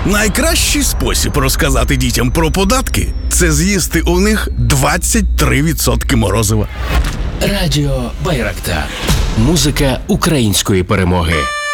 Найкращий спосіб розказати дітям про податки – це з'їсти у них 23% морозива. Радіо Байрактар. Музика української перемоги.